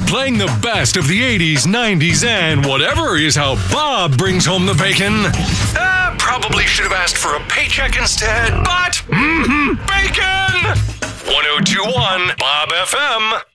Playing the best of the 80s, 90s, and whatever is how Bob brings home the bacon. Probably should have asked for a paycheck instead, but bacon! 1021 Bob FM.